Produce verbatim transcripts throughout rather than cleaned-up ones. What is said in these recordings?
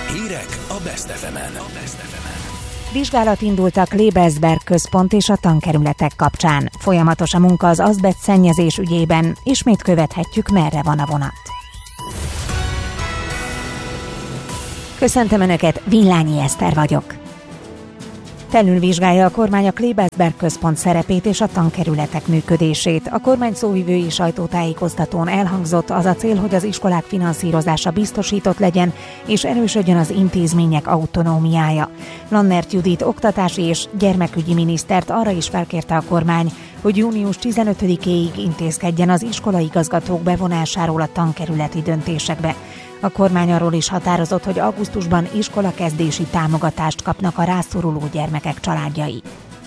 Hírek a Best ef emen. Vizsgálat indult a Klebersberg központ és a tankerületek kapcsán. Folyamatos a munka az azbest szennyezés ügyében. Ismét követhetjük, merre van a vonat. Köszöntöm Önöket, Villányi Eszter vagyok. Felülvizsgálja a kormány a Klebersberg központ szerepét és a tankerületek működését. A kormány szóvivői sajtótájékoztatón elhangzott, az a cél, hogy az iskolák finanszírozása biztosított legyen, és erősödjön az intézmények autonómiája. Lannert Judit oktatási és gyermekügyi minisztert arra is felkérte a kormány, hogy június tizenötödikéig intézkedjen az iskolaigazgatók bevonásáról a tankerületi döntésekbe. A kormány arról is határozott, hogy augusztusban iskolakezdési támogatást kapnak a rászoruló gyermekek családjai.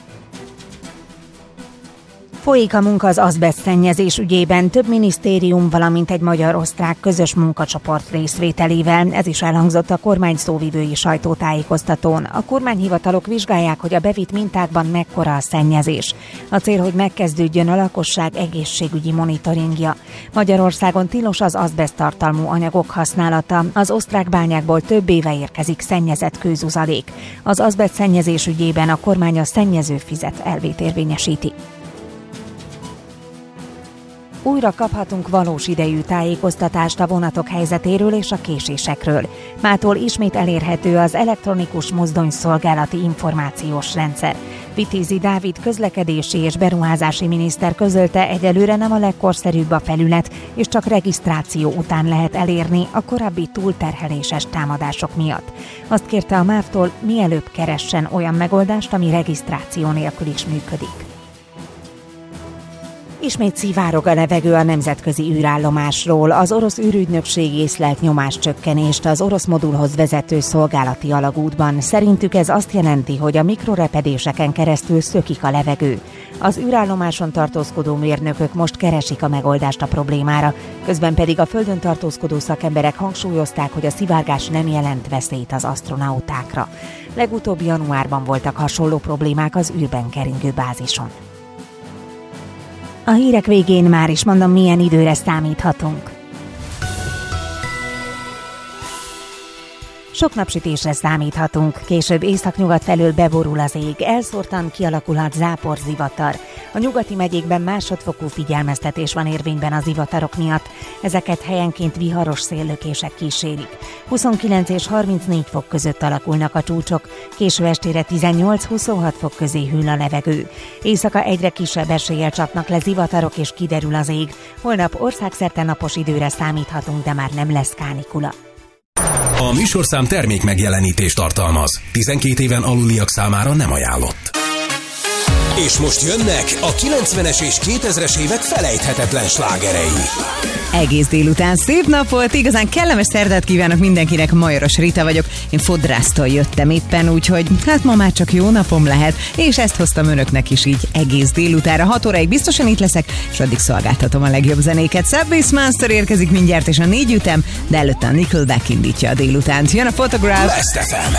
Folyik a munka az azbest szennyezés ügyében, több minisztérium, valamint egy magyar-osztrák közös munkacsoport részvételével. Ez is elhangzott a kormány szóvivői sajtótájékoztatón. A kormányhivatalok vizsgálják, hogy a bevitt mintákban mekkora a szennyezés. A cél, hogy megkezdődjön a lakosság egészségügyi monitoringja. Magyarországon tilos az azbest tartalmú anyagok használata. Az osztrák bányákból több éve érkezik szennyezett kőzuzalék. Az azbest szennyezés ügyében a kormány a szennyező fizet elvét érvényesíti. Újra kaphatunk valós idejű tájékoztatást a vonatok helyzetéről és a késésekről. Mától ismét elérhető az elektronikus mozdonyszolgálati információs rendszer. Vitézi Dávid közlekedési és beruházási miniszter közölte, egyelőre nem a legkorszerűbb a felület, és csak regisztráció után lehet elérni a korábbi túlterheléses támadások miatt. Azt kérte a MÁV-tól, mielőbb keressen olyan megoldást, ami regisztráció nélkül is működik. Ismét szivárog a levegő a nemzetközi űrállomásról. Az orosz űrügynökség észlelt nyomáscsökkenést az orosz modulhoz vezető szolgálati alagútban. Szerintük ez azt jelenti, hogy a mikrorepedéseken keresztül szökik a levegő. Az űrállomáson tartózkodó mérnökök most keresik a megoldást a problémára, közben pedig a Földön tartózkodó szakemberek hangsúlyozták, hogy a szivárgás nem jelent veszélyt az asztronautákra. Legutóbb januárban voltak hasonló problémák az űrben keringő bázison. A hírek végén már is mondom, milyen időre számíthatunk. Sok napsütésre számíthatunk, később északnyugat felől beborul az ég, elszórtan kialakulhat záporzivatar. A nyugati megyékben másodfokú figyelmeztetés van érvényben az zivatarok miatt, ezeket helyenként viharos széllökések kísérik. huszonkilenc és harmincnégy fok között alakulnak a csúcsok, késő estére tizennyolc-huszonhat fok közé hűl a levegő. Éjszaka egyre kisebb eséllyel csapnak le zivatarok és kiderül az ég. Holnap országszerte napos időre számíthatunk, de már nem lesz kánikula. A műsorszám termék megjelenítést tartalmaz. tizenkét éven aluliak számára nem ajánlott. És most jönnek a kilencvenes és kétezres évek felejthetetlen slágerei. Egész délután szép nap volt, igazán kellemes szerdát kívánok mindenkinek, Majoros Rita vagyok. Én fodrásztól jöttem éppen, úgyhogy hát ma már csak jó napom lehet, és ezt hoztam önöknek is így egész délutánra. hat óráig biztosan itt leszek, és addig szolgáltatom a legjobb zenéket. Subway Monster érkezik mindjárt, és a négy ütem, de előtte a Nickelback indítja a délutánt. Jön a Photograph. Best ef em.